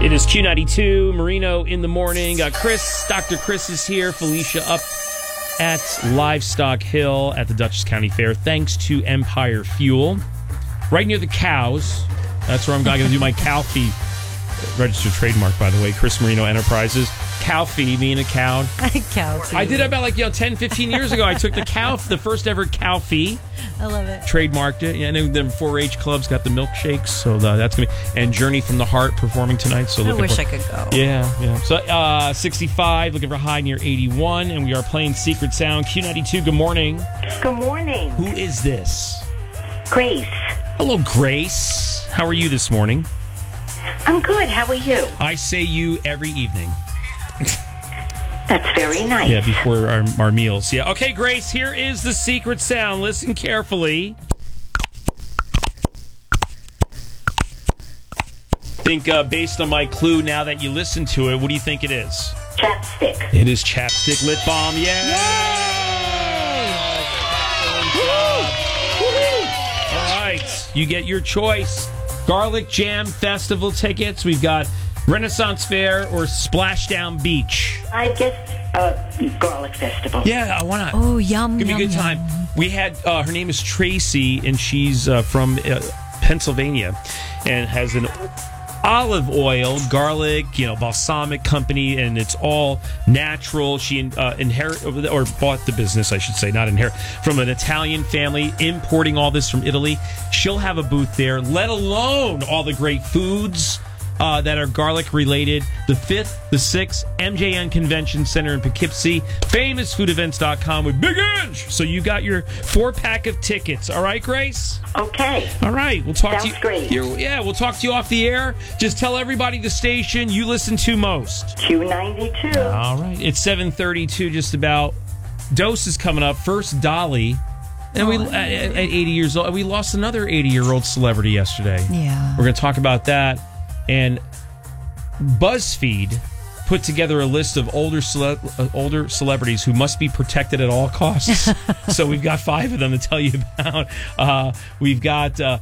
It is Q92, Marino in the morning. Dr. Chris is here. Felicia up at Livestock Hill at the Dutchess County Fair, thanks to Empire Fuel. Right near the cows. That's where I'm going to do my cow fee. Registered trademark, by the way. Chris Marino Enterprises. Cow fee, meaning a cow. Cow fee. I did it about 10, 15 years ago. I took the first ever cow fee. I love it. Trademarked it. Yeah, and then 4-H clubs got the milkshakes. So that's going to be... And Journey from the Heart performing tonight. So I wish I could go. Yeah. So 65, looking for a high near 81. And we are playing Secret Sound. Q92, good morning. Good morning. Who is this? Grace. Hello, Grace. How are you this morning? I'm good. How are you? I say you every evening. That's very nice. Yeah, before our meals. Yeah. Okay, Grace, here is the secret sound. Listen carefully. Think based on my clue now that you listen to it, what do you think it is? Chapstick. It is chapstick lip balm. Yay! All right. You get your choice. Garlic Jam Festival tickets. We've got Renaissance Fair or Splashdown Beach. I guess Garlic Festival. Yeah, I want to. Oh, yum, Give me a good time. We had, her name is Tracy, and she's from Pennsylvania, and has an olive oil, garlic, balsamic company, and it's all natural. She bought the business, I should say, not inherit, from an Italian family, importing all this from Italy. She'll have a booth there, let alone all the great foods that are garlic related. The 5th, the 6th, MJN Convention Center in Poughkeepsie, famousfoodevents.com with Big Inch. So you got your 4-pack of tickets. All right, Grace? Okay. All right. We'll talk to you. Sounds great. We'll talk to you off the air. Just tell everybody the station you listen to most. Q92. All right. It's 7:32 just about. Dose is coming up. First Dolly. And we at 80 years old, we lost another 80-year-old celebrity yesterday. Yeah. We're going to talk about that. And BuzzFeed put together a list of older celebrities who must be protected at all costs. So we've got 5 of them to tell you about. We've got a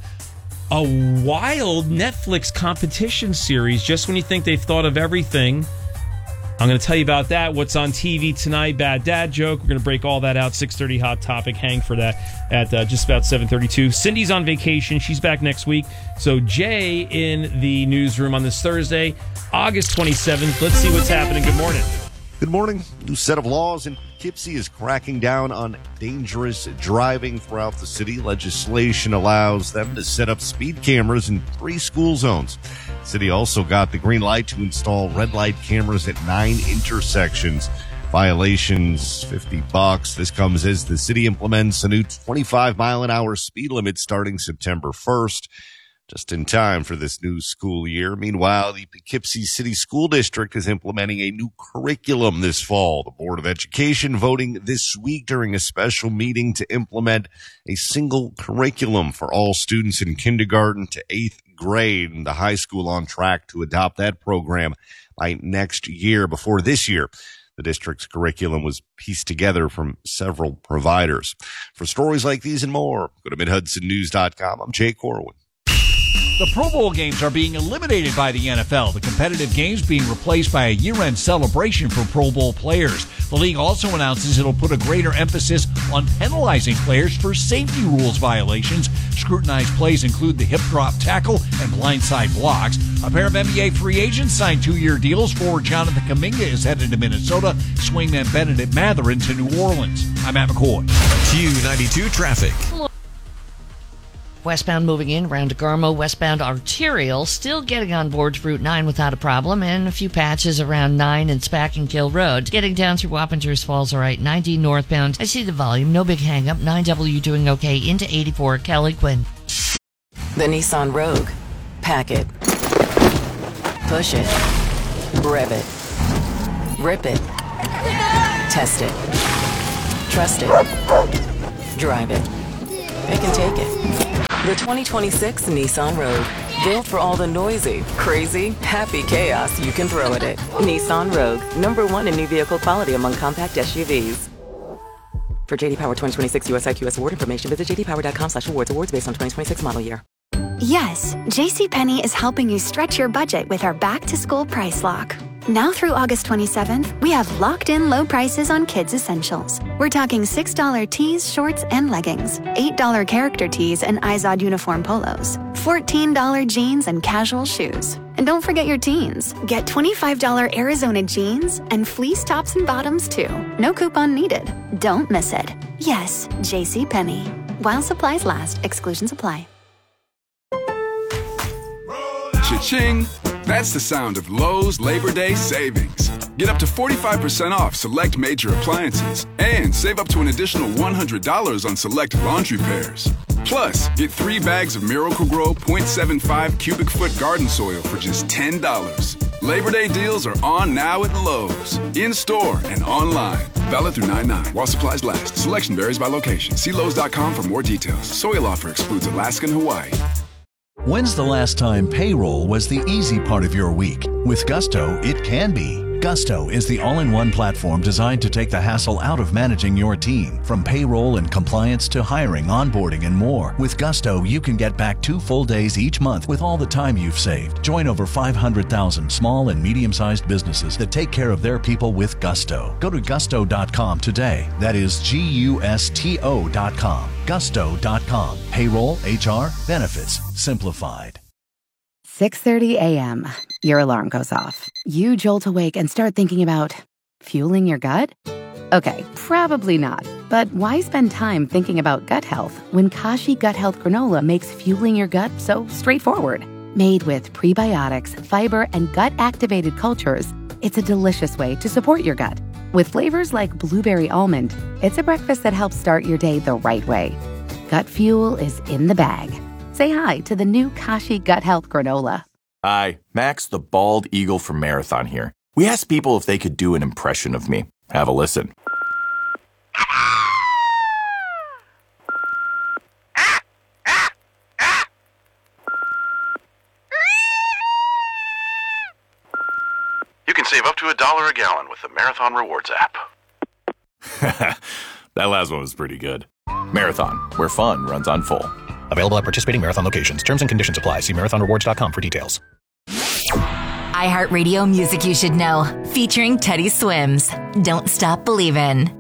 wild Netflix competition series. Just when you think they've thought of everything, I'm going to tell you about that. What's on TV tonight? Bad dad joke. We're going to break all that out. 6:30 Hot Topic. Hang for that at just about 7:32. Cindy's on vacation. She's back next week. So Jay in the newsroom on this Thursday, August 27th. Let's see what's happening. Good morning. Good morning. New set of laws in Poughkeepsie is cracking down on dangerous driving throughout the city. Legislation allows them to set up speed cameras in 3 school zones. City also got the green light to install red light cameras at 9 intersections. Violations, $50. This comes as the city implements a new 25-mile-an-hour speed limit starting September 1st. Just in time for this new school year. Meanwhile, the Poughkeepsie City School District is implementing a new curriculum this fall. The Board of Education voting this week during a special meeting to implement a single curriculum for all students in kindergarten to 8th grade. And the high school on track to adopt that program by next year. Before this year, the district's curriculum was pieced together from several providers. For stories like these and more, go to MidHudsonNews.com. I'm Jay Corwin. The Pro Bowl games are being eliminated by the NFL, the competitive games being replaced by a year-end celebration for Pro Bowl players. The league also announces it'll put a greater emphasis on penalizing players for safety rules violations. Scrutinized plays include the hip drop tackle and blindside blocks. A pair of NBA free agents signed 2-year deals. Forward Jonathan Kuminga is headed to Minnesota. Swingman Benedict Mathurin to New Orleans. I'm Matt McCoy. Q92 Traffic. Westbound moving in around DeGarmo, westbound arterial, still getting on board to Route 9 without a problem, and a few patches around 9 and Spack and Kill Road. Getting down through Wappingers Falls, all right. 90 northbound. I see the volume, no big hang-up. 9W doing okay into 84. Kelly Quinn. The Nissan Rogue. Pack it. Push it. Rev it. Rip it. Test it. Trust it. Drive it. It can take it. The 2026 Nissan Rogue. Built for all the noisy, crazy, happy chaos you can throw at it. Nissan Rogue. #1 in new vehicle quality among compact SUVs. For JD Power 2026 US IQS award information, visit jdpower.com/awards. Awards based on 2026 model year. Yes, JCPenney is helping you stretch your budget with our back-to-school price lock. Now through August 27th, we have locked-in low prices on kids' essentials. We're talking $6 tees, shorts, and leggings, $8 character tees and Izod uniform polos, $14 jeans and casual shoes. And don't forget your teens. Get $25 Arizona jeans and fleece tops and bottoms, too. No coupon needed. Don't miss it. Yes, JCPenney. While supplies last, exclusions apply. Cha-ching! That's the sound of Lowe's Labor Day savings. Get up to 45% off select major appliances and save up to an additional $100 on select laundry pairs. Plus, get 3 bags of Miracle-Gro 0.75 cubic foot garden soil for just $10. Labor Day deals are on now at Lowe's. In-store and online. Valid through 9/9 while supplies last. Selection varies by location. See Lowe's.com for more details. Soil offer excludes Alaska and Hawaii. When's the last time payroll was the easy part of your week? With Gusto, it can be. Gusto is the all-in-one platform designed to take the hassle out of managing your team. From payroll and compliance to hiring, onboarding, and more. With Gusto, you can get back 2 full days each month with all the time you've saved. Join over 500,000 small and medium-sized businesses that take care of their people with Gusto. Go to gusto.com today. That is Gusto.com. Gusto.com. Payroll, HR, benefits, simplified. 6:30 a.m. Your alarm goes off. You jolt awake and start thinking about fueling your gut? Okay, probably not. But why spend time thinking about gut health when Kashi Gut Health Granola makes fueling your gut so straightforward? Made with prebiotics, fiber, and gut-activated cultures, it's a delicious way to support your gut. With flavors like blueberry almond, it's a breakfast that helps start your day the right way. Gut fuel is in the bag. Say hi to the new Kashi Gut Health Granola. Hi, Max the Bald Eagle from Marathon here. We asked people if they could do an impression of me. Have a listen. You can save up to $1 a gallon with the Marathon Rewards app. That last one was pretty good. Marathon, where fun runs on full. Available at participating Marathon locations. Terms and conditions apply. See marathonrewards.com for details. iHeartRadio music you should know. Featuring Teddy Swims. Don't Stop Believin'.